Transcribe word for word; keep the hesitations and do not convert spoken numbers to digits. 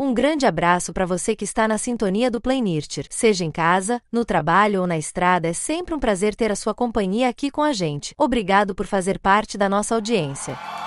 Um grande abraço para você que está na sintonia do Play Nurture. Seja em casa, no trabalho ou na estrada, é sempre um prazer ter a sua companhia aqui com a gente. Obrigado por fazer parte da nossa audiência.